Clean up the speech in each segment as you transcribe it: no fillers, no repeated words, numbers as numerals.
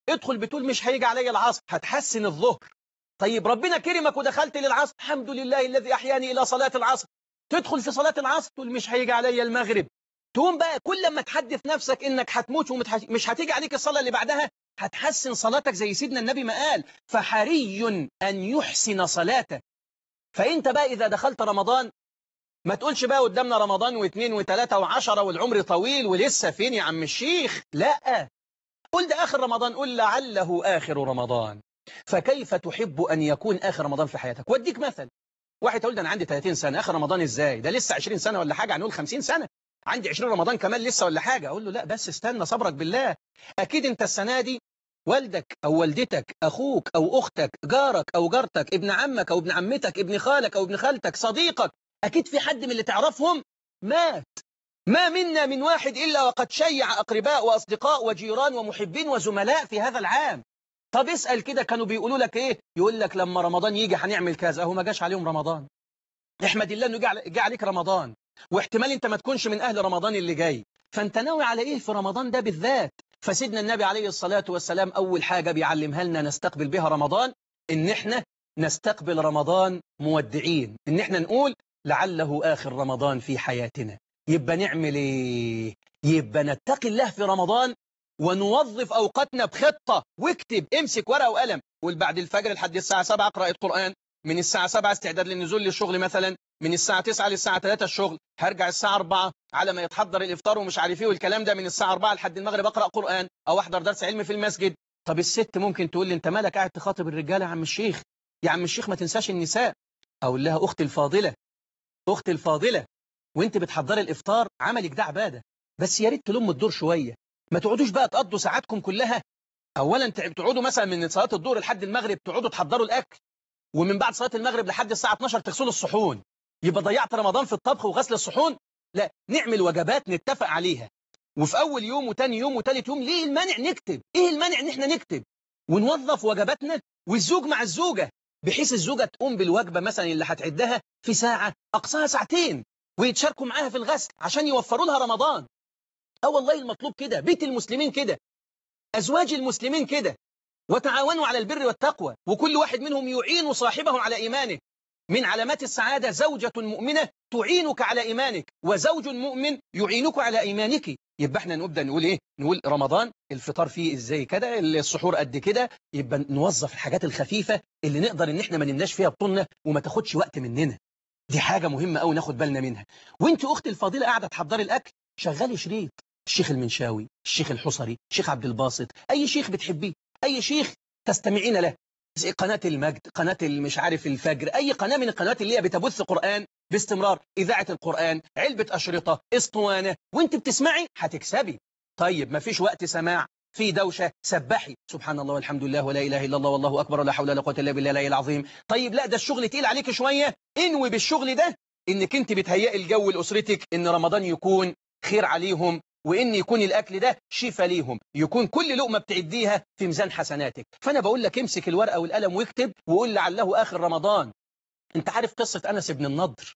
ادخل بتقول مش هيجي علي العصر، هتحسن الظهر. طيب ربنا كرمك ودخلت للعصر، الحمد لله الذي أحياني إلى صلاة العصر. تدخل في صلاة العصر تقول مش هيجي علي المغرب. تقوم بقى كل ما تحدث نفسك إنك هتموت ومش هتيجي عليك الصلاة اللي بعدها، هتحسن صلاتك زي سيدنا النبي ما قال، فحري أن يحسن صلاته. فأنت بقى إذا دخلت رمضان ما تقولش بقى قدامنا رمضان واثنين وثلاثة وعشرة والعمر طويل ولسه فين يا عم الشيخ، لا، قل ده آخر رمضان، قل لعله آخر رمضان. فكيف تحب أن يكون آخر رمضان في حياتك؟ واديك مثل، واحد تقول ده أنا عندي 30 سنة، آخر رمضان إزاي؟ ده لسه 20 سنة ولا حاجة، هنقول 50 سنة، عندي 20 رمضان كمان لسه ولا حاجة. أقول له لا بس استنى، صبرك بالله. أكيد أنت السنة دي والدك أو والدتك، أخوك أو أختك، جارك أو جارتك، ابن عمك أو ابن عمتك، ابن خالك أو ابن خالتك، صديقك، أكيد في حد من اللي تعرفهم مات. ما منا من واحد إلا وقد شيع أقرباء وأصدقاء وجيران ومحبين وزملاء في هذا العام. طب اسأل كده كانوا بيقولوا لك إيه؟ يقول لك لما رمضان يجي هنعمل كذا، أهو ما جاش عليهم رمضان. احمد الله إنه جه عليك رمضان، واحتمال أنت ما تكونش من أهل رمضان اللي جاي، فأنت ناوي على إيه في رمضان ده بالذات؟ فسيدنا النبي عليه الصلاة والسلام أول حاجة بيعلمها لنا نستقبل بها رمضان، إن إحنا نستقبل رمضان مودعين، إن إحنا نقول لعله آخر رمضان في حياتنا. يبقى نعمل إيه؟ يبقى نتقي الله في رمضان ونوظف أوقاتنا بخطة. واكتب، امسك ورقة وقلم، قول بعد الفجر لحد الساعة 7 قراءة قرآن، من الساعة 7 استعداد للنزول للشغل مثلا، من الساعة 9 للساعة 3 الشغل، هرجع الساعة 4 على ما يتحضر الإفطار ومش عارف ايه والكلام ده، من الساعة 4 لحد المغرب أقرأ قرآن أو أحضر درس علم في المسجد. طب الست ممكن تقول لي أنت مالك قاعد تخاطب الرجالة يا عم الشيخ؟ يا عم الشيخ ما تنساش النساء. أقول لها أختي الفاضلة، أختي الفاضلة، وانت بتحضري الإفطار عملك ده عبادة، بس يا ريت تلموا الدور شوية، ما تقعدوش بقى تقضوا ساعاتكم كلها. أولا تقعدوا مثلا من صلاة الظهر لحد المغرب تقعدوا تحضروا الأكل، ومن بعد صلاة المغرب لحد الساعة 12 تغسلوا الصحون، يبقى ضيعت رمضان في الطبخ وغسل الصحون. لا، نعمل وجبات نتفق عليها، وفي أول يوم وتاني يوم وتالت يوم. ليه المانع نكتب؟ إيه المانع إن احنا نكتب ونوظف وجباتنا، والزوج مع الزوجة، بحيث الزوجة تقوم بالوجبة مثلا اللي هتعدها في ساعة أقصاها ساعتين، ويتشاركوا معاها في الغسل عشان يوفروا لها رمضان. والله المطلوب كده، بيت المسلمين كده، أزواج المسلمين كده، وتعاونوا على البر والتقوى، وكل واحد منهم يعين صاحبه على إيمانه. من علامات السعادة زوجة مؤمنة تعينك على إيمانك، وزوج مؤمن يعينك على إيمانك. يبقى احنا نبدأ نقول إيه؟ نقول رمضان الفطار فيه إزاي كده، السحور قد كده، يبقى نوظف الحاجات الخفيفة اللي نقدر إن احنا ما نمناش فيها بطننا وما تاخدش وقت مننا. دي حاجة مهمة أوي ناخد بالنا منها. وانت أختي الفاضلة قاعدة تحضري الأكل، شغالي شريط الشيخ المنشاوي، الشيخ الحصري، الشيخ عبد الباسط، أي شيخ بتحبيه، أي شيخ تستمعين له، قناة المجد، قناة مش عارف الفجر، أي قناة من القنوات اللي هي بتبث قرآن باستمرار، إذاعة القرآن، علبة أشرطة، اسطوانة، وانت بتسمعي هتكسبي. طيب ما فيش وقت سماع، في دوشة، سبحي سبحان الله والحمد لله ولا إله إلا الله والله أكبر ولا حول ولا قوة إلا بالله العلي العظيم. طيب لا ده الشغل تقيل عليك شوية، انوي بالشغل ده إنك انت بتهيئي الجو لأسرتك، إن رمضان يكون خير عليهم، وإن يكون الأكل ده شفاء ليهم، يكون كل لقمة بتعديها في ميزان حسناتك. فأنا بقول لك امسك الورقة والقلم واكتب وقول لعله آخر رمضان. انت عارف قصة أنس بن النضر؟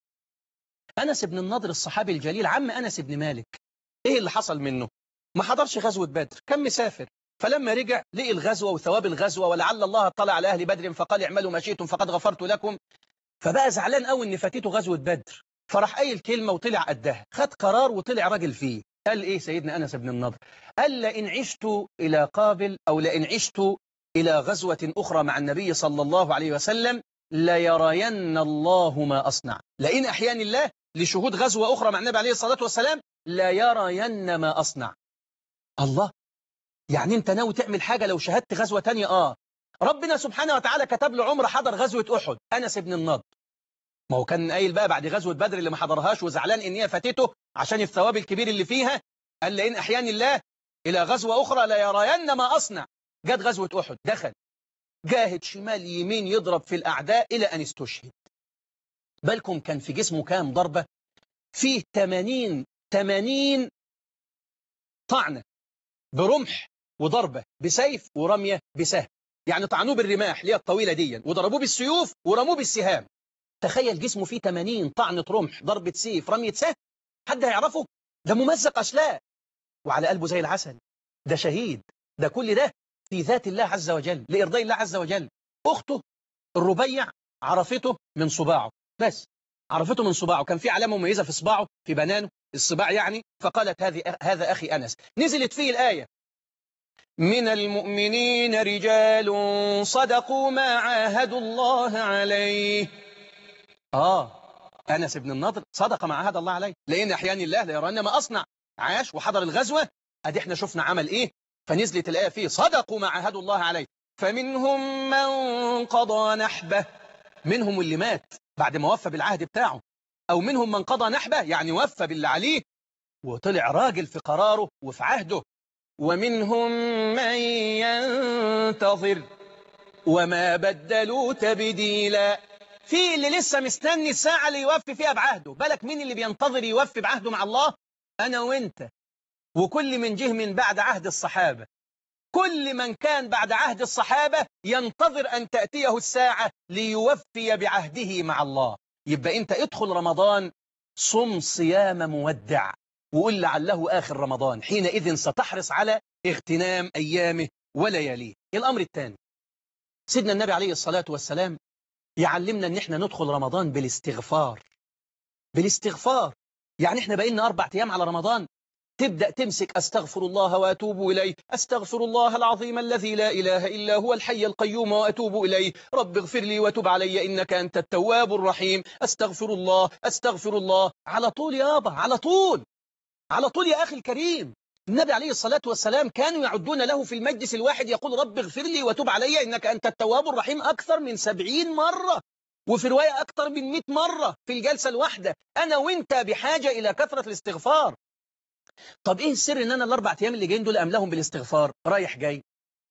أنس بن النضر الصحابي الجليل، عم أنس بن مالك، إيه اللي حصل منه؟ ما حضرش غزوة بدر، كان مسافر، فلما رجع لقي الغزوة وثواب الغزوة، ولعل الله اطلع على أهل بدر فقال اعملوا ما شئتم فقد غفرت لكم. فبقى زعلان قوي إن فاتته غزوة بدر، فراح قايل كلمة وطلع قدها، خد قرار وطلع راجل فيه. قال إيه سيدنا أنس بن النضر؟ قال لئن عشت إلى قابل، أو لئن عشت إلى غزوة أخرى مع النبي صلى الله عليه وسلم ليرين الله ما أصنع. لئن أحياني الله لشهود غزوة أخرى مع النبي عليه الصلاة والسلام ليرين ما أصنع. الله، يعني أنت ناوي تعمل حاجة لو شهدت غزوة تانية؟ ربنا سبحانه وتعالى كتب له عمر حضر غزوة أحد، أنس بن النضر. ما هو كان قايل بقى بعد غزوة بدر اللي ما حضرهاش وزعلان إن هي فاتته عشان الثواب الكبير اللي فيها، قال لئن أحياني الله إلى غزوة أخرى ليرين ما أصنع. جت غزوة أحد، دخل جاهد شمال يمين يضرب في الأعداء إلى أن استشهد. بالكم كان في جسمه كام ضربة؟ فيه 80 طعنة برمح، وضربة بسيف، ورمية بسهم، يعني طعنوه بالرماح اللي هي الطويلة دي، وضربوه بالسيوف، ورموه بالسهام. تخيل جسمه فيه 80 طعنة رمح، ضربة سيف، رمية سهم، حد هيعرفه؟ ده ممزق أشلاء وعلى قلبه زي العسل، ده شهيد، ده كل ده في ذات الله عز وجل لإرضاء الله عز وجل. أخته الربيع عرفته من صباعه، بس عرفته من صباعه، كان في علامة مميزة في صباعه، في بنانه الصباع يعني، فقالت هذا أخي أنس. نزلت فيه الآية: من المؤمنين رجال صدقوا ما عاهدوا الله عليه. أنس بن النضر صدق ما عاهد الله عليه، لأن أحيان الله لا يرى ما أصنع، عاش وحضر الغزوة، أدي احنا شفنا عمل إيه، فنزلت الآية فيه صدقوا ما عاهدوا الله عليه. فمنهم من قضى نحبه، منهم اللي مات بعد ما وفى بالعهد بتاعه، أو منهم من قضى نحبه يعني وفى باللي عليه وطلع راجل في قراره وفي عهده. ومنهم من ينتظر وما بدلوا تبديلا، في اللي لسه مستني الساعة اللي يوفي فيها بعهده. بالك مين اللي بينتظر يوفي بعهده مع الله؟ أنا وإنت، وكل من جه من بعد عهد الصحابة. كل من كان بعد عهد الصحابة ينتظر أن تأتيه الساعة ليوفي بعهده مع الله. يبقى أنت ادخل رمضان صم صيام مودع، وقل لعله آخر رمضان، حينئذ ستحرص على اغتنام أيامه ولياليه. الأمر الثاني، سيدنا النبي عليه الصلاة والسلام يعلمنا أن احنا ندخل رمضان بالاستغفار. بالاستغفار يعني احنا بقينا 4 أيام على رمضان، تبدأ تمسك أستغفر الله وأتوب إليه، أستغفر الله العظيم الذي لا إله إلا هو الحي القيوم وأتوب إليه، رب اغفر لي وتب علي إنك أنت التواب الرحيم، أستغفر الله أستغفر الله، على طول يابا، على طول، على طول يا أخي الكريم. النبي عليه الصلاة والسلام كانوا يعدون له في المجلس الواحد يقول رب اغفر لي وتب علي إنك أنت التواب الرحيم أكثر من 70 مرة، وفي رواية أكثر من 100 مرة في الجلسة الواحدة. أنا وإنت بحاجة إلى كثرة الاستغفار. طب إيه السر إن أنا ال4 أيام اللي جايين دول أملاهم بالاستغفار رايح جاي؟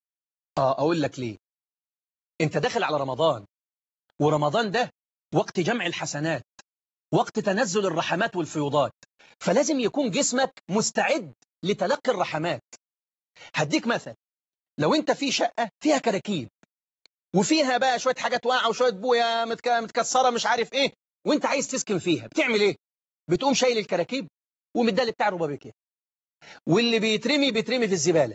أقول لك ليه. أنت داخل على رمضان، ورمضان ده وقت جمع الحسنات، وقت تنزل الرحمات والفيوضات، فلازم يكون جسمك مستعد لتلقي الرحمات. هديك مثل، لو أنت في شقة فيها كراكيب وفيها بقى شوية حاجات واقعة وشوية بويا متكسرة مش عارف إيه، وأنت عايز تسكن فيها، بتعمل إيه؟ بتقوم شايل الكراكيب ومدالي بتاع الربابيكيا، واللي بيترمي في الزبالة.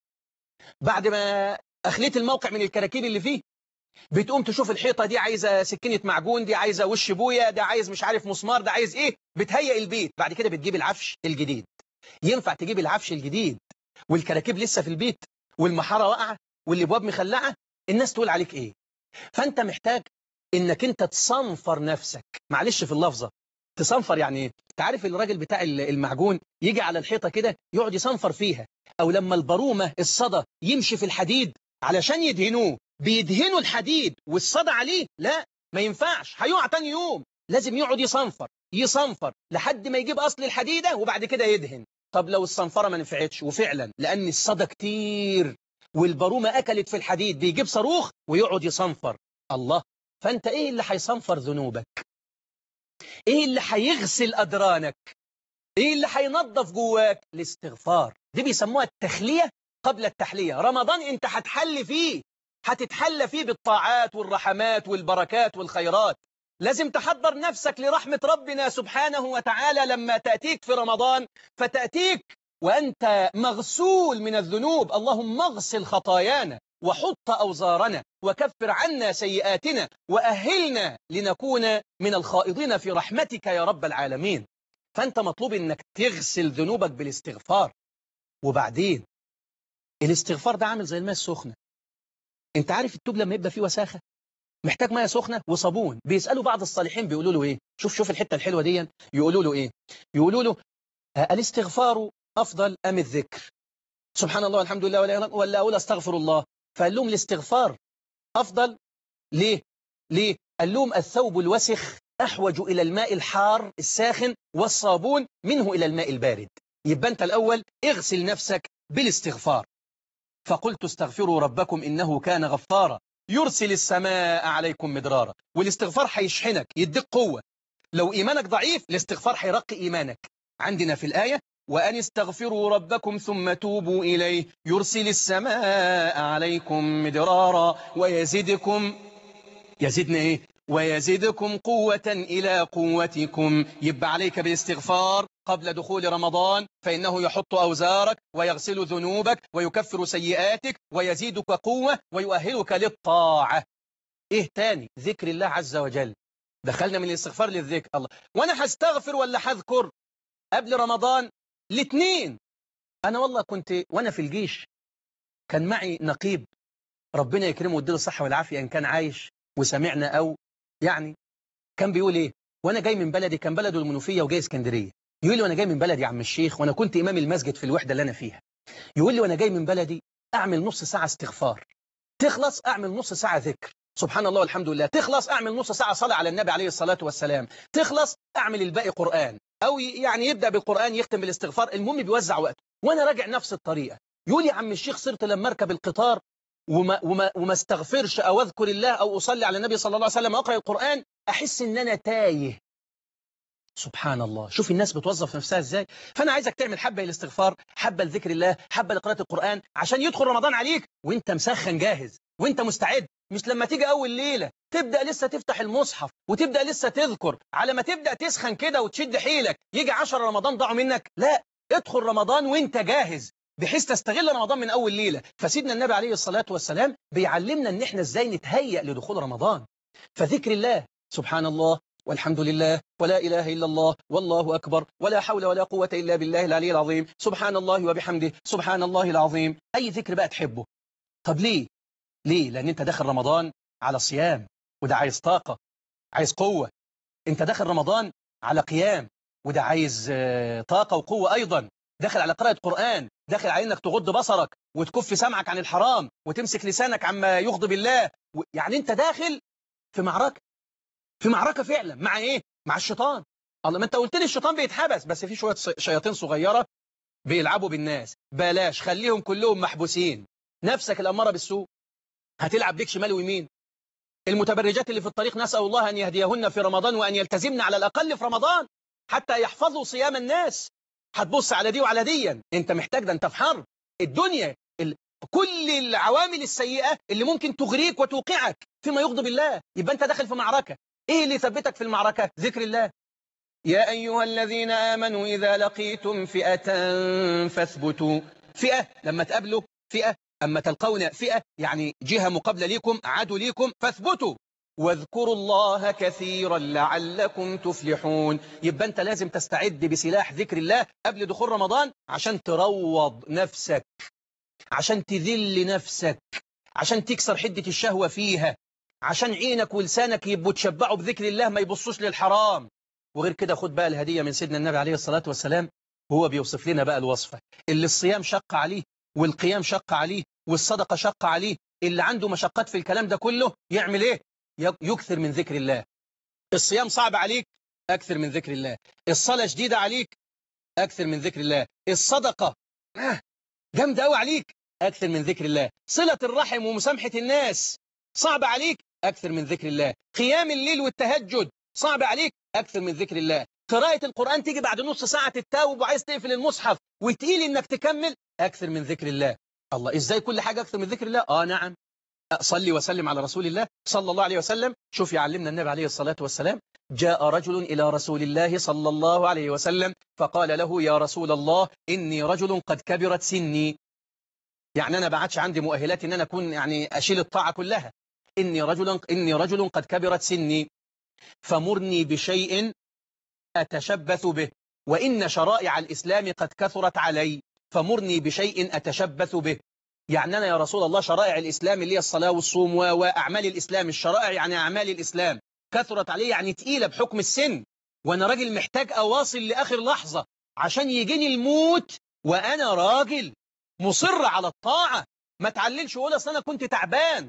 بعد ما أخليت الموقع من الكراكيب اللي فيه، بتقوم تشوف الحيطة دي عايزة سكينة معجون، دي عايزة وش بويا، ده عايز مش عارف مسمار، ده عايز إيه، بتهيئ البيت. بعد كده بتجيب العفش الجديد. ينفع تجيب العفش الجديد والكراكيب لسه في البيت والمحارة واقعة والابواب مخلعة؟ الناس تقول عليك إيه؟ فأنت محتاج إنك أنت تصنفر نفسك، معلش في اللفظة، تصنفر يعني إيه؟ تعرف الراجل بتاع المعجون يجي على الحيطة كده يقعد يصنفر فيها، أو لما البرومة الصدى يمشي في الحديد علشان يدهنوه، بيدهنوا الحديد والصدى عليه؟ لا، ما ينفعش، هيقع تاني يوم. لازم يقعد يصنفر لحد ما يجيب أصل الحديدة وبعد كده يدهن. طب لو الصنفرة ما نفعتش، وفعلا لأن الصدى كتير والبرومة أكلت في الحديد، بيجيب صاروخ ويقعد يصنفر. الله، فأنت إيه اللي هيصنفر ذنوبك؟ إيه اللي هيغسل أدرانك؟ إيه اللي هينظف جواك؟ الاستغفار. دي بيسموها التخلية قبل التحلية. رمضان أنت هتتحلى فيه بالطاعات والرحمات والبركات والخيرات. لازم تحضر نفسك لرحمة ربنا سبحانه وتعالى لما تأتيك في رمضان، فتأتيك وأنت مغسول من الذنوب. اللهم اغسل خطايانا وحط أوزارنا وكفر عنا سيئاتنا وأهلنا لنكون من الخائضين في رحمتك يا رب العالمين. فأنت مطلوب أنك تغسل ذنوبك بالاستغفار. وبعدين الاستغفار ده عامل زي الماء السخنة. انت عارف التوب لما يبقى فيه وساخة محتاج ماء سخنة وصابون. بيسألوا بعض الصالحين بيقولوا له ايه، شوف الحتة الحلوة دي، يقولوا له ايه، يقولوا له الاستغفار أفضل أم الذكر؟ سبحان الله والحمد لله ولا أقول أستغفر الله؟ فقال لهم الاستغفار أفضل. ليه؟ قال لهم الثوب الوسخ أحوج إلى الماء الحار الساخن والصابون منه إلى الماء البارد. يبقى أنت الأول اغسل نفسك بالاستغفار. فقلت استغفروا ربكم إنه كان غفارا يرسل السماء عليكم مدرارا. والاستغفار هيشحنك، يديك قوة. لو إيمانك ضعيف الاستغفار هيرقي إيمانك. عندنا في الآية وأن استغفروا ربكم ثم توبوا إليه يرسل السماء عليكم مدرارا يزدنا إيه؟ ويزدكم قوة إلى قوتكم. يبقى عليك بالاستغفار قبل دخول رمضان فإنه يحط أوزارك ويغسل ذنوبك ويكفر سيئاتك ويزيدك قوة ويؤهلك للطاعة. إيه تاني؟ ذكر الله عز وجل. دخلنا من الاستغفار للذكر. الله، وأنا هستغفر ولا هذكر قبل رمضان؟ الاثنين. أنا والله كنت وأنا في الجيش كان معي نقيب، ربنا يكرمه ويديله الصحة والعافية إن كان عايش وسمعنا، أو يعني كان بيقول إيه وأنا جاي من بلدي، كان بلده المنوفية وجاي اسكندرية، يقول لي وأنا جاي من بلدي يا عم الشيخ، وأنا كنت إمام المسجد في الوحدة اللي أنا فيها، يقول لي وأنا جاي من بلدي أعمل نص ساعة استغفار، تخلص أعمل نص ساعة ذكر سبحان الله والحمد لله، تخلص أعمل نص ساعة صلاة على النبي عليه الصلاة والسلام، تخلص أعمل الباقي قرآن، أو يعني يبدأ بالقرآن يختم بالاستغفار، المهم بيوزع وقته. وأنا راجع نفس الطريقة، يقول لي يا عم الشيخ صرت لما أركب القطار وما استغفرش أو أذكر الله أو أصلي على النبي صلى الله عليه وسلم وأقرأ القرآن أحس إن أنا تايه. سبحان الله، شوف الناس بتوظف نفسها إزاي. فأنا عايزك تعمل حبة الاستغفار، حبة لذكر الله، حبة لقراءة القرآن، عشان يدخل رمضان عليك وانت مسخن جاهز وانت مستعد، مش لما تيجي أول ليلة تبدأ لسه تفتح المصحف وتبدأ لسه تذكر، على ما تبدأ تسخن كده وتشد حيلك يجي 10 رمضان ضاعوا منك. لا، ادخل رمضان وانت جاهز بحيث تستغل رمضان من أول ليلة. فسيدنا النبي عليه الصلاة والسلام بيعلمنا ان احنا ازاي نتهيأ لدخول رمضان. فذكر الله سبحان الله والحمد لله ولا إله إلا الله والله أكبر ولا حول ولا قوة إلا بالله العلي العظيم، سبحان الله وبحمده سبحان الله العظيم. أي ذكر بقى تحبه. طب ليه؟ لأن أنت داخل رمضان على صيام، وده عايز طاقة، عايز قوة. أنت داخل رمضان على قيام، وده عايز طاقة وقوة أيضا. داخل على قراءة قرآن، داخل على أنك تغض بصرك وتكف سمعك عن الحرام وتمسك لسانك عما يغضب الله. يعني أنت داخل في معركة، في معركة فعلا. مع إيه؟ مع الشيطان. الله، ما أنت قلت لي الشيطان بيتحبس، بس في شوية شياطين صغيرة بيلعبوا بالناس. بلاش، خليهم كلهم محبوسين. نفسك الأمارة بالسوء هتلعب بيك شمال ويمين. المتبرجات اللي في الطريق نسأل الله أن يهديهن في رمضان وأن يلتزمن على الأقل في رمضان حتى يحفظوا صيام الناس. هتبص على دي وعلى دي، أنت محتاج، ده أنت في حرب. الدنيا كل العوامل السيئة اللي ممكن تغريك وتوقعك فيما يغضب الله، يبقى أنت داخل في معركة. إيه اللي يثبتك في المعركة؟ ذكر الله. يا أيها الذين آمنوا إذا لقيتم فئة فاثبتوا. فئة لما تقابلوا فئة، أما تلقون فئة يعني جهة مقابلة ليكم، عدو ليكم، فاثبتوا واذكروا الله كثيرا لعلكم تفلحون. يبقى أنت لازم تستعد بسلاح ذكر الله قبل دخول رمضان عشان تروض نفسك، عشان تذل نفسك، عشان تكسر حدة الشهوة فيها، عشان عينك ولسانك يبقوا تشبعوا بذكر الله ما يبصوش للحرام. وغير كده خد بقى الهدية من سيدنا النبي عليه الصلاة والسلام، وهو بيوصف لنا بقى الوصفة. اللي الصيام شق عليه والقيام شق عليه والصدقة شق عليه، اللي عنده مشقات في الكلام ده كله يعمل ايه؟ يكثر من ذكر الله. الصيام صعب عليك، أكثر من ذكر الله. الصلاة شديدة عليك، أكثر من ذكر الله. الصدقة جامدة قوي عليك، أكثر من ذكر الله. صلة الرحم ومسامحة الناس صعب عليك، أكثر من ذكر الله. قيام الليل والتهجد صعب عليك، أكثر من ذكر الله. قراءة القرآن تيجي بعد نص ساعة تتاوب وعايز تقفل المصحف وتقيل إنك تكمل، أكثر من ذكر الله. الله، إزاي كل حاجة أكثر من ذكر الله؟ نعم، صلي وسلم على رسول الله صلى الله عليه وسلم. شوف يعلمنا النبي عليه الصلاة والسلام، جاء رجل إلى رسول الله صلى الله عليه وسلم فقال له يا رسول الله إني رجل قد كبرت سني، يعني أنا بعدش عندي مؤهلات إن أنا أكون يعني أشيل الطاعة كلها. إني رجل قد كبرت سني فمرني بشيء أتشبث به، وإن شرائع الإسلام قد كثرت علي فمرني بشيء أتشبث به. يعني أنا يا رسول الله شرائع الإسلام اللي هي الصلاة والصوم وأعمال الإسلام، الشرائع يعني أعمال الإسلام كثرت علي، يعني تقيلة بحكم السن، وأنا راجل محتاج أواصل لآخر لحظة عشان يجيني الموت وأنا راجل مصر على الطاعة. ما تعللش وقول أصل أنا كنت تعبان.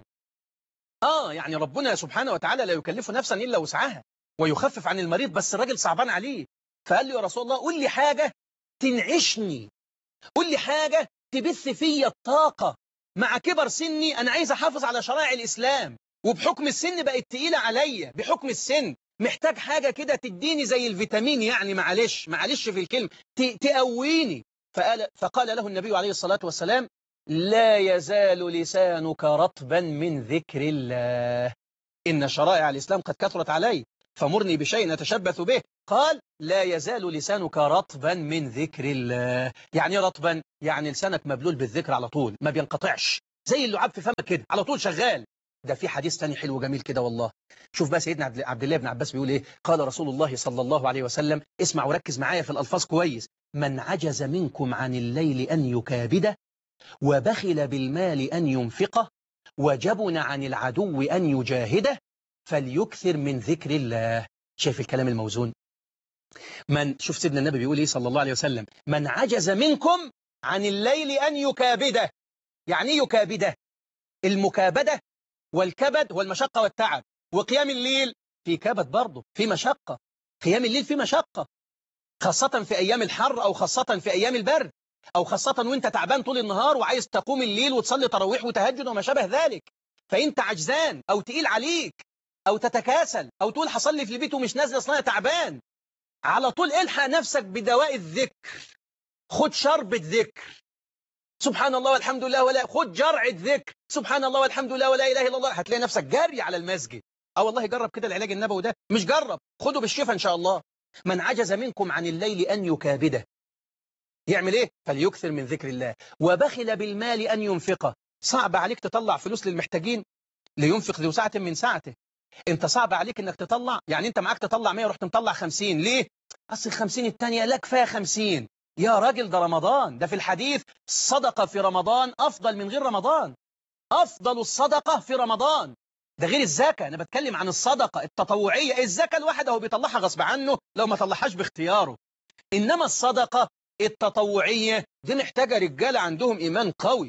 يعني ربنا سبحانه وتعالى لا يكلف نفسا إلا وسعها ويخفف عن المريض، بس الراجل صعبان عليه. فقال له يا رسول الله قول لي حاجة تنعشني، قول لي حاجة تبث فيا الطاقة. مع كبر سني أنا عايز أحافظ على شرائع الإسلام، وبحكم السن بقت تقيلة عليا، بحكم السن محتاج حاجة كده تديني زي الفيتامين، يعني معلش في الكلمة تقويني. فقال له النبي عليه الصلاة والسلام لا يزال لسانك رطبا من ذكر الله، إن شرائع الإسلام قد كثرت علي فمرني بشيء نتشبث به. قال لا يزال لسانك رطبا من ذكر الله. يعني رطبا؟ يعني لسانك مبلول بالذكر على طول، ما بينقطعش، زي اللعاب في فمك كده على طول شغال. ده في حديث تاني حلو جميل كده والله. شوف بقى سيدنا عبد الله بن عباس بيقول ايه. قال رسول الله صلى الله عليه وسلم، اسمع وركز معايا في الألفاظ كويس: من عجز منكم عن الليل أن يكابده، وبخل بالمال أن ينفقه، وجبن عن العدو أن يجاهده، فليكثر من ذكر الله. شايف الكلام الموزون؟ شوف سيدنا النبي بيقول ايه صلى الله عليه وسلم: من عجز منكم عن الليل أن يكابده. يعني ايه يكابده؟ المكابدة والكبد والمشقة والتعب. وقيام الليل في كبد برضه، في مشقة. قيام الليل في مشقة، خاصة في أيام الحر، أو خاصة في أيام البرد، أو خاصة وانت تعبان طول النهار وعايز تقوم الليل وتصلي تراويح وتهجد وما شابه ذلك. فانت عجزان أو تقيل عليك أو تتكاسل أو تقول حصلي في البيت ومش نازل أصلا تعبان، على طول الحق نفسك بدواء الذكر. خد شربة ذكر، سبحان الله والحمد لله، ولا خد جرعة ذكر، سبحان الله والحمد لله ولا إله إلا الله. هتلاقي نفسك جاري على المسجد. والله جرب كده العلاج النبوي ده، مش جرب، خده بالشفاء إن شاء الله. من عجز منكم عن الليل أن يكابده، يعمل إيه؟ فليكثر من ذكر الله. وبخل بالمال أن ينفقه. صعب عليك تطلع فلوس للمحتاجين؟ لينفق ذو سعة من سعته. انت صعب عليك انك تطلع، يعني انت معاك تطلع 100 ورحت مطلع 50، ليه؟ اصل 50 التانية لا كفايه 50. يا راجل ده رمضان، ده في الحديث الصدقة في رمضان أفضل من غير رمضان. أفضل الصدقة في رمضان، ده غير الزكاة. أنا بتكلم عن الصدقة التطوعية. الزكاة الواحد هو بيطلعها غصب عنه لو ما طلعهاش باختياره، إنما الصدقة التطوعية دي محتاجة رجال عندهم إيمان قوي.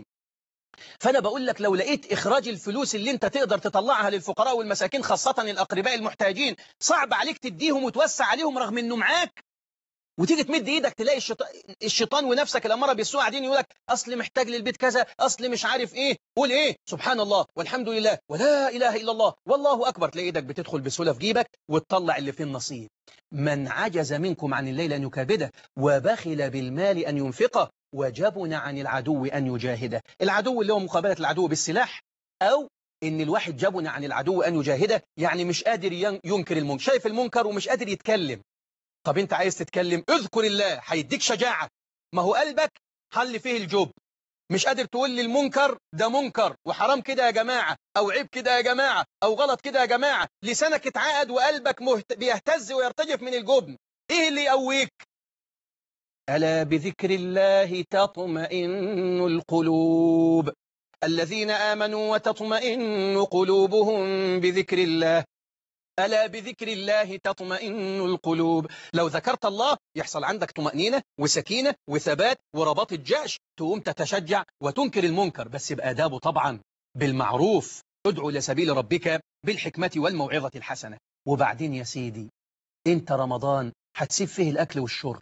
فأنا بقول لك لو لقيت إخراج الفلوس اللي أنت تقدر تطلعها للفقراء والمساكين، خاصة الأقرباء المحتاجين، صعب عليك تديهم وتوسع عليهم رغم أنه معاك، وتيجي تمد ايدك تلاقي الشيطان ونفسك الأمارة بالسوء قاعدين يقولك أصل محتاج للبيت كذا، أصل مش عارف إيه. قول إيه؟ سبحان الله والحمد لله ولا إله إلا الله والله أكبر، تلاقي ايدك بتدخل بسهولة في جيبك وتطلع اللي فيه النصيب. من عجز منكم عن الليل أن يكابده، وبخل بالمال أن ينفقه، وجبن عن العدو أن يجاهده. العدو اللي هو مقابلة العدو بالسلاح، أو إن الواحد جبن عن العدو أن يجاهده، يعني مش قادر ينكر المنكر، شايف المنكر ومش قادر يتكلم. طب انت عايز تتكلم، اذكر الله هيديك شجاعة. ما هو قلبك حل فيه الجب، مش قادر تقول للمنكر ده منكر وحرام كده يا جماعة، او عيب كده يا جماعة، او غلط كده يا جماعة. لسانك اتعقد وقلبك بيهتز ويرتجف من الجبن. ايه اللي يقويك؟ ألا بذكر الله تطمئن القلوب. الذين آمنوا وتطمئن قلوبهم بذكر الله. ألا بذكر الله تطمئن القلوب. لو ذكرت الله يحصل عندك طمأنينة وسكينة وثبات ورباط الجأش، تقوم تتشجع وتنكر المنكر، بس بآدابه طبعا، بالمعروف. ادعو إلى سبيل ربك بالحكمة والموعظة الحسنة. وبعدين يا سيدي، انت رمضان هتسيب فيه الأكل والشرب،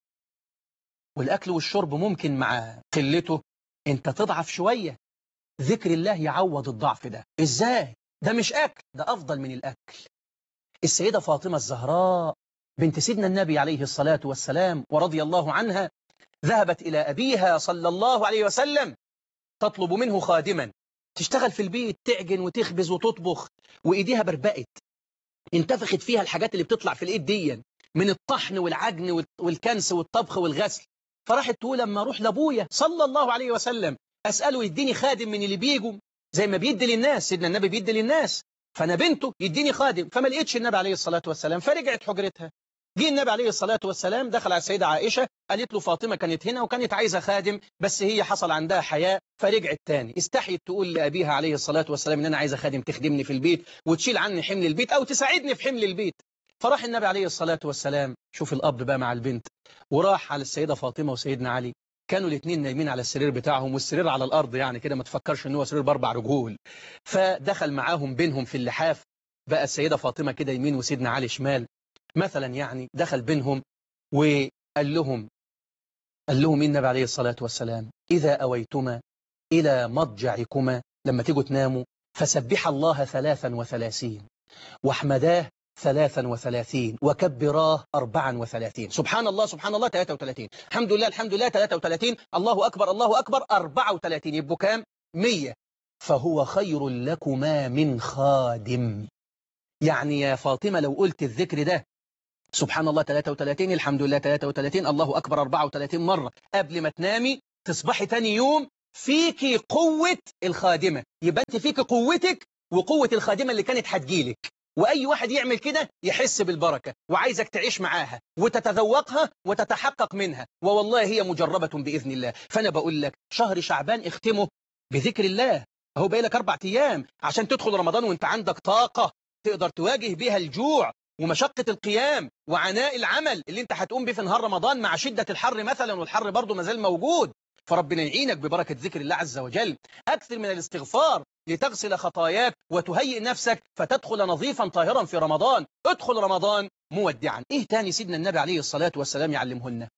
والأكل والشرب ممكن مع قلته انت تضعف شوية. ذكر الله يعوض الضعف ده. ازاي؟ ده مش أكل، ده أفضل من الأكل. السيدة فاطمة الزهراء بنت سيدنا النبي عليه الصلاة والسلام ورضي الله عنها، ذهبت إلى أبيها صلى الله عليه وسلم تطلب منه خادما، تشتغل في البيت، تعجن وتخبز وتطبخ، وإيديها بربقت، انتفخت فيها الحاجات اللي بتطلع في الإيد دي من الطحن والعجن والكنس والطبخ والغسل. فراحت تقول لما أروح لأبويا صلى الله عليه وسلم أسأله يديني خادم من اللي بيجوا زي ما بيدي للناس، سيدنا النبي بيدي للناس، فأنا بنته يديني خادم. فما لقيتش النبي عليه الصلاة والسلام، فرجعت حجرتها. جه النبي عليه الصلاة والسلام دخل على السيدة عائشة، قالت له فاطمة كانت هنا وكانت عايزة خادم، بس هي حصل عندها حياء فرجعت تاني. استحيت تقول لأبيها عليه الصلاة والسلام إن أنا عايزة خادم تخدمني في البيت وتشيل عني حمل البيت أو تساعدني في حمل البيت. فراح النبي عليه الصلاة والسلام، شوف الأب بقى مع البنت، وراح على السيدة فاطمة وسيدنا علي. كانوا الاثنين نايمين على السرير بتاعهم، والسرير على الأرض يعني كده، ما تفكرش إن هو سرير ب4 رجول. فدخل معاهم بينهم في اللحاف، بقى السيدة فاطمة كده يمين وسيدنا علي شمال مثلا، يعني دخل بينهم وقال لهم النبي عليه الصلاة والسلام: إذا أويتما إلى مضجعكما، لما تيجوا تناموا، فسبح الله 33 واحمداه 33 وكبراه 34. سبحان الله سبحان الله 33، الحمد لله الحمد لله 33، الله أكبر الله أكبر 34، يبقوا كام؟ 100. فهو خير لكما من خادم. يعني يا فاطمة لو قلت الذكر ده سبحان الله 33، الحمد لله 33، الله أكبر 34 مرة قبل ما تنامي، تصبحي تاني يوم فيكي قوة الخادمة. يبقى انت فيكي قوتك وقوة الخادمة اللي كانت هتجيلك. وأي واحد يعمل كده يحس بالبركة، وعايزك تعيش معاها وتتذوقها وتتحقق منها، والله هي مجربة بإذن الله. فأنا بقول لك شهر شعبان اختمه بذكر الله. اهو باقي لك 4 أيام عشان تدخل رمضان وانت عندك طاقة تقدر تواجه بها الجوع ومشقة القيام وعناء العمل اللي انت هتقوم به في نهار رمضان مع شدة الحر مثلا، والحر برضه مازال موجود. فربنا يعينك ببركة ذكر الله عز وجل. أكثر من الاستغفار لتغسل خطاياك وتهيئ نفسك فتدخل نظيفا طاهرا في رمضان. ادخل رمضان مودعا. ايه تاني سيدنا النبي عليه الصلاة والسلام يعلمهن؟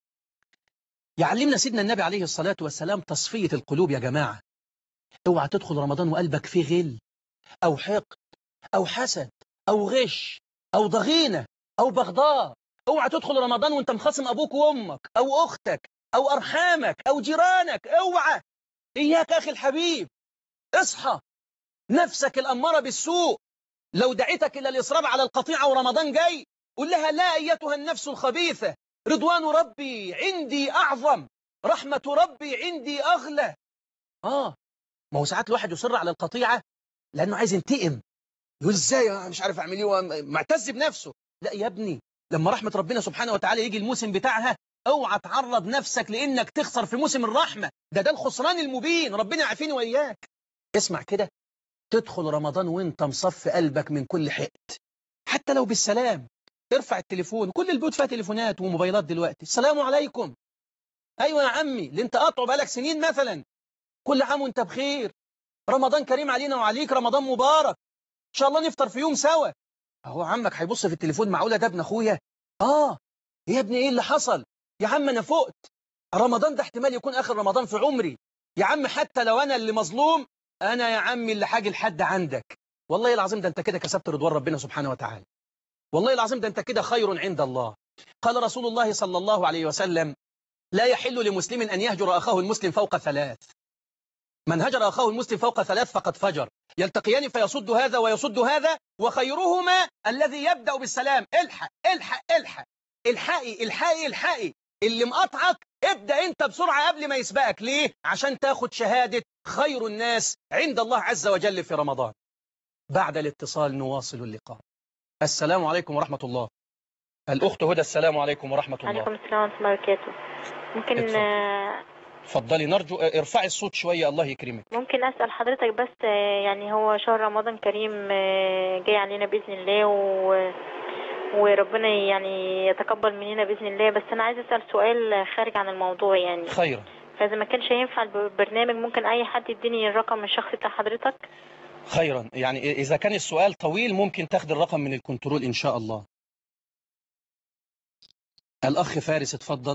يعلمنا سيدنا النبي عليه الصلاة والسلام تصفية القلوب يا جماعة. اوعى تدخل رمضان وقلبك فيه غل أو حقد أو حسد أو غش أو ضغينة أو بغضاء. اوعى تدخل رمضان وانت مخاصم أبوك وأمك أو أختك أو أرحامك أو جيرانك. اوعى. إياك أخي الحبيب، اصحى. نفسك الأمارة بالسوء لو دعيتك إلى الإصرار على القطيعة ورمضان جاي، قل لها لا أيتها النفس الخبيثة، رضوان ربي عندي أعظم، رحمة ربي عندي أغلى. ما هو ساعات الواحد يصر على القطيعة لأنه عايز ينتقم، يقول ازاي أنا مش عارف أعمل ايه، معتز بنفسه. لا يا ابني، لما رحمة ربنا سبحانه وتعالى يجي الموسم بتاعها اوعى تعرض نفسك لأنك تخسر في موسم الرحمة. ده الخسران المبين، ربنا يعافيني وإياك. اسمع كده، تدخل رمضان وانت مصف قلبك من كل حقد، حتى لو بالسلام. ارفع التليفون، كل البيوت فيها تليفونات وموبايلات دلوقتي، السلام عليكم. ايوه يا عمي اللي انت قاطعه بقالك سنين مثلا، كل عام وانت بخير، رمضان كريم علينا وعليك، رمضان مبارك، ان شاء الله نفطر في يوم سوا. اهو عمك هيبص في التليفون، معقوله ده ابن اخويا؟ يا ابني ايه اللي حصل؟ يا عم انا فقت، رمضان ده احتمال يكون اخر رمضان في عمري. يا عم حتى لو انا اللي مظلوم، انا يا عمي اللي حاجي لحد عندك. والله العظيم ده انت كده كسبت رضوان ربنا سبحانه وتعالى. والله العظيم ده انت كده خير عند الله. قال رسول الله صلى الله عليه وسلم: لا يحل لمسلم أن يهجر أخاه المسلم فوق 3. من هجر أخاه المسلم فوق 3 فقد فجر. يلتقيان فيصد هذا ويصد هذا، وخيرهما الذي يبدأ بالسلام. الحق الحق الحق، الحقي الحقي الحقي، اللي مقاطعك ابدأ انت بسرعة قبل ما يسبقك. ليه؟ عشان تاخد شهادة خير الناس عند الله عز وجل في رمضان. بعد الاتصال نواصل اللقاء. السلام عليكم ورحمة الله. الأخت هدى، السلام عليكم ورحمة الله. عليكم السلام ورحمة الله وبركاته. ممكن اتفضلي، نرجو ارفعي الصوت شوية، الله يكرمك. ممكن أسأل حضرتك بس يعني هو شهر رمضان كريم جاي علينا بإذن الله وربنا يعني يتقبل مننا بإذن الله، بس أنا عايز أسأل سؤال خارج عن الموضوع يعني. خيرا. فإذا ما كانش ينفع البرنامج ممكن أي حد يديني الرقم الشخصي بتاع حضرتك؟ خيرا، يعني إذا كان السؤال طويل ممكن تاخد الرقم من الكنترول إن شاء الله. الأخ فارس اتفضل.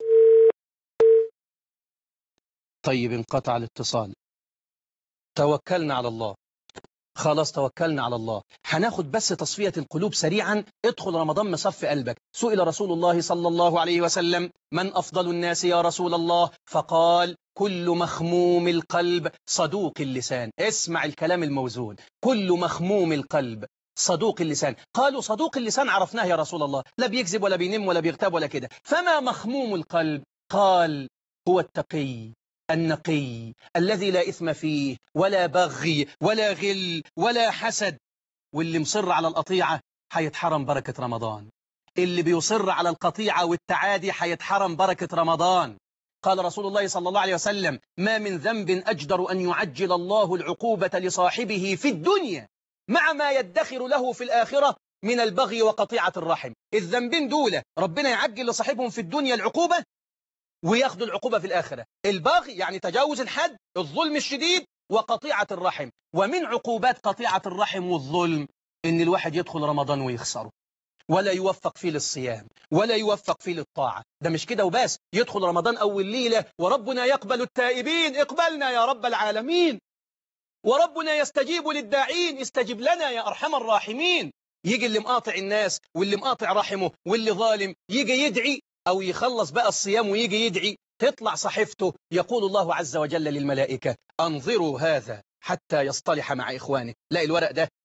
طيب انقطع الاتصال. توكلنا على الله، خلاص توكلنا على الله. هناخد بس تصفية القلوب سريعا. ادخل رمضان مصف قلبك. سئل رسول الله صلى الله عليه وسلم: من أفضل الناس يا رسول الله؟ فقال: كل مخموم القلب صدوق اللسان. اسمع الكلام الموزون، كل مخموم القلب صدوق اللسان. قالوا صدوق اللسان عرفناه يا رسول الله، لا بيكذب ولا بينم ولا بيغتاب ولا كده، فما مخموم القلب؟ قال: هو التقي النقي الذي لا إثم فيه ولا بغي ولا غل ولا حسد. واللي مصر على القطيعة هيتحرم بركة رمضان. اللي بيصر على القطيعة والتعادي هيتحرم بركة رمضان. قال رسول الله صلى الله عليه وسلم: ما من ذنب أجدر أن يعجل الله العقوبة لصاحبه في الدنيا مع ما يدخر له في الآخرة من البغي وقطيعة الرحم. الذنبين دول ربنا يعجل لصاحبهم في الدنيا العقوبة وياخدوا العقوبة في الآخرة. البغي يعني تجاوز الحد، الظلم الشديد، وقطيعة الرحم. ومن عقوبات قطيعة الرحم والظلم إن الواحد يدخل رمضان ويخسره، ولا يوفق فيه للصيام ولا يوفق فيه للطاعة. ده مش كده وبس، يدخل رمضان أول ليلة وربنا يقبل التائبين، اقبلنا يا رب العالمين، وربنا يستجيب للداعين، استجب لنا يا أرحم الراحمين. يجي اللي مقاطع الناس واللي مقاطع رحمه واللي ظالم يجي يدعي، أو يخلص بقى الصيام ويجي يدعي، تطلع صحيفته يقول الله عز وجل للملائكة: أنظروا هذا حتى يصطلح مع إخوانه. لا الورق ده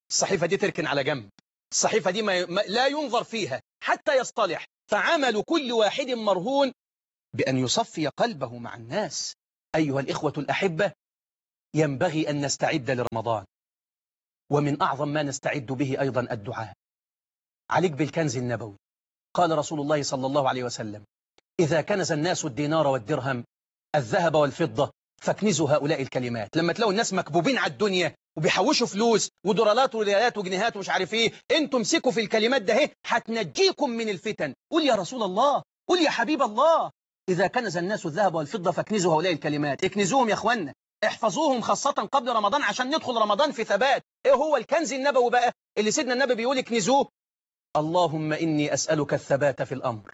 الصحيفة دي تركن على جنب، الصحيفة دي لا ينظر فيها حتى يصطلح. فعمل كل واحد مرهون بأن يصفي قلبه مع الناس. أيها الإخوة الأحبة، ينبغي أن نستعد لرمضان، ومن أعظم ما نستعد به أيضا الدعاء. عليك بالكنز النبوي. قال رسول الله صلى الله عليه وسلم: إذا كنز الناس الدينار والدرهم الذهب والفضة فاكنزوا هؤلاء الكلمات. لما تلاقوا الناس مكبوبين على الدنيا وبيحوشوا فلوس ودولارات وريالات وجنيهات ومش عارف ايه، انتم امسكوا في الكلمات ده هتنجيكم من الفتن. قول يا رسول الله، قول يا حبيب الله، إذا كنز الناس الذهب والفضة فاكنزوا هؤلاء الكلمات. اكنزوهم يا اخوانا، احفظوهم خاصة قبل رمضان عشان ندخل رمضان في ثبات. ايه هو الكنز النبوي بقى اللي سيدنا النبي بيقول اكنزوه؟ اللهم إني أسألك الثبات في الأمر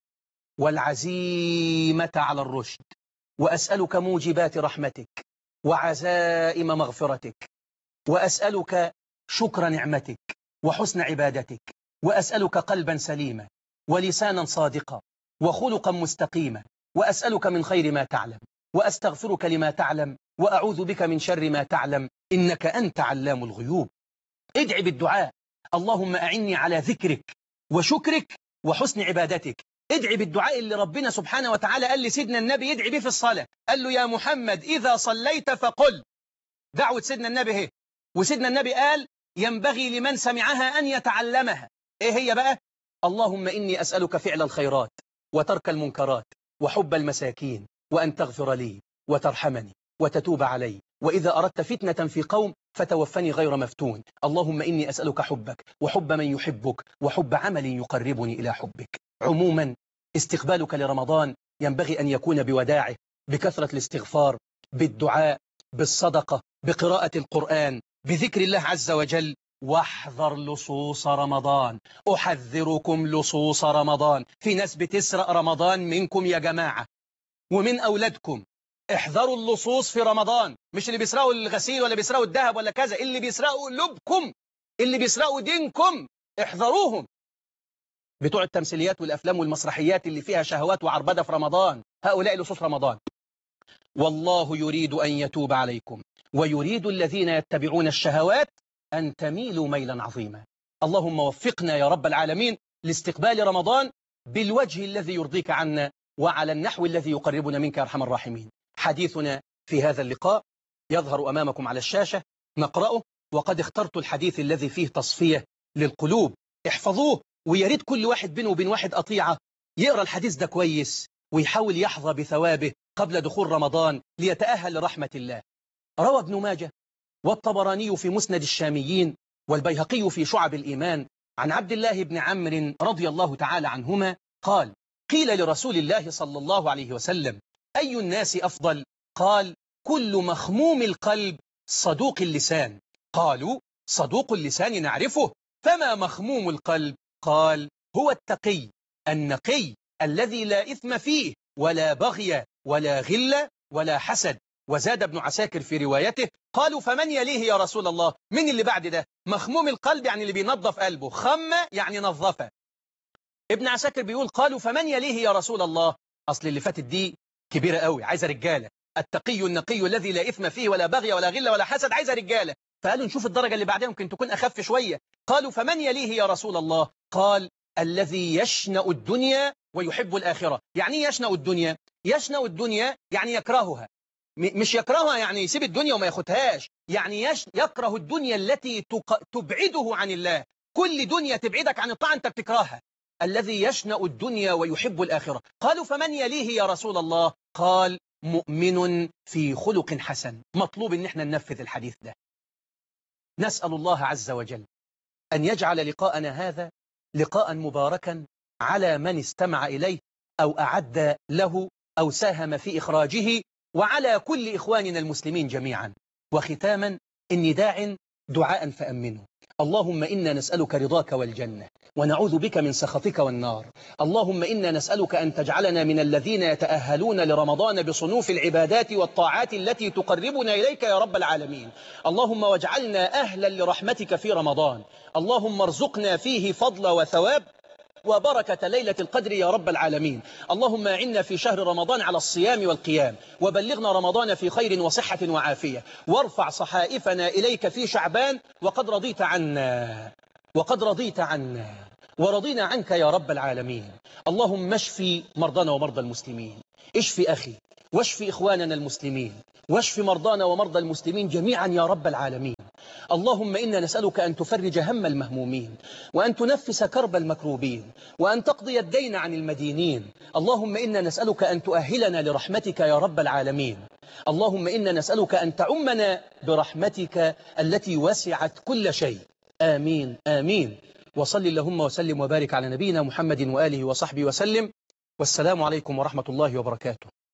والعزيمة على الرشد، وأسألك موجبات رحمتك وعزائم مغفرتك، وأسألك شكر نعمتك وحسن عبادتك، وأسألك قلبا سليما ولسانا صادقا وخلقا مستقيما، وأسألك من خير ما تعلم وأستغفرك لما تعلم وأعوذ بك من شر ما تعلم إنك أنت علام الغيوب. ادعي بالدعاء: اللهم أعني على ذكرك وشكرك وحسن عبادتك. ادعي بالدعاء اللي ربنا سبحانه وتعالى قال لسيدنا النبي يدعي به في الصلاة. قال له: يا محمد إذا صليت فقل. دعوة سيدنا النبي هي. وسيدنا النبي قال: ينبغي لمن سمعها أن يتعلمها. إيه هي بقى؟ اللهم إني أسألك فعل الخيرات وترك المنكرات وحب المساكين، وأن تغفر لي وترحمني وتتوب علي، وإذا أردت فتنة في قوم فتوفني غير مفتون. اللهم إني أسألك حبك وحب من يحبك وحب عمل يقربني إلى حبك. عموما استقبالك لرمضان ينبغي أن يكون بوداعه، بكثرة الاستغفار، بالدعاء، بالصدقة، بقراءة القرآن، بذكر الله عز وجل. واحذر لصوص رمضان، أحذركم لصوص رمضان. في ناس بتسرق رمضان منكم يا جماعة ومن أولادكم. احذروا اللصوص في رمضان، مش اللي بيسرقوا الغسيل ولا بيسرقوا الذهب ولا كذا، اللي بيسرقوا قلوبكم، اللي بيسرقوا دينكم، احذروهم. بتوع التمثيليات والأفلام والمسرحيات اللي فيها شهوات وعربدة في رمضان، هؤلاء لصوص رمضان. والله يريد أن يتوب عليكم ويريد الذين يتبعون الشهوات أن تميلوا ميلا عظيما. اللهم وفقنا يا رب العالمين لاستقبال رمضان بالوجه الذي يرضيك عنا وعلى النحو الذي يقربنا منك يا أرحم الراحمين. حديثنا في هذا اللقاء يظهر أمامكم على الشاشة، نقرأه. وقد اخترت الحديث الذي فيه تصفية للقلوب، احفظوه، ويريد كل واحد بينه وبين واحد قطيعة يقرأ الحديث ده كويس ويحاول يحظى بثوابه قبل دخول رمضان ليتأهل لرحمة الله. روى ابن ماجه والطبراني في مسند الشاميين والبيهقي في شعب الإيمان عن عبد الله بن عمرو رضي الله تعالى عنهما قال: قيل لرسول الله صلى الله عليه وسلم: أي الناس أفضل؟ قال: كل مخموم القلب صدوق اللسان. قالوا: صدوق اللسان نعرفه، فما مخموم القلب؟ قال: هو التقي النقي الذي لا إثم فيه ولا بغي ولا غل ولا حسد. وزاد ابن عساكر في روايته: قالوا: فمن يليه يا رسول الله؟ من اللي بعد ده؟ مخموم القلب يعني اللي بينظف قلبه، خم يعني نظفه. ابن عساكر بيقول: قالوا: فمن يليه يا رسول الله؟ أصل اللي فاتت دي كبيرة قوي، عايزة رجالة. التقي النقي الذي لا إثم فيه ولا بغي ولا غل ولا حسد، عايزة رجالة. فقالوا نشوف الدرجة اللي بعدها ممكن تكون أخف شوية. قالوا: فمن يليه يا رسول الله؟ قال: الذي يشنأ الدنيا ويحب الآخرة. يعني يشنأ الدنيا؟ يشنأ الدنيا يعني يكرهها، مش يكرهها يعني يسيب الدنيا وما ياخدهاش، يعني يكره الدنيا التي تبعده عن الله. كل دنيا تبعدك عن الطاعة أنت بتكرهها. الذي يشنأ الدنيا ويحب الآخرة. قالوا: فمن يليه يا رسول الله؟ قال: مؤمن في خلق حسن. مطلوب ان احنا ننفذ الحديث ده. نسأل الله عز وجل أن يجعل لقاءنا هذا لقاء مباركا على من استمع إليه أو أعد له أو ساهم في إخراجه، وعلى كل إخواننا المسلمين جميعا. وختاما إني داع دعاء فأمنه. اللهم إنا نسألك رضاك والجنة ونعوذ بك من سخطك والنار. اللهم إنا نسألك أن تجعلنا من الذين يتأهلون لرمضان بصنوف العبادات والطاعات التي تقربنا إليك يا رب العالمين. اللهم واجعلنا أهلا لرحمتك في رمضان. اللهم ارزقنا فيه فضل وثواب وبركة ليلة القدر يا رب العالمين. اللهم أعنا في شهر رمضان على الصيام والقيام، وبلغنا رمضان في خير وصحة وعافية، وارفع صحائفنا إليك في شعبان وقد رضيت عنا ورضينا عنك يا رب العالمين. اللهم اشفي مرضانا ومرضى المسلمين، اشفي أخي واشفي إخواننا المسلمين، واشف مرضانا ومرضى المسلمين جميعا يا رب العالمين. اللهم إنا نسألك أن تفرج هم المهمومين، وأن تنفس كرب المكروبين، وأن تقضي الدين عن المدينين. اللهم إنا نسألك أن تؤهلنا لرحمتك يا رب العالمين. اللهم إنا نسألك أن تعمنا برحمتك التي وسعت كل شيء. آمين آمين. وصل اللهم وسلم وبارك على نبينا محمد وآله وصحبه وسلم، والسلام عليكم ورحمة الله وبركاته.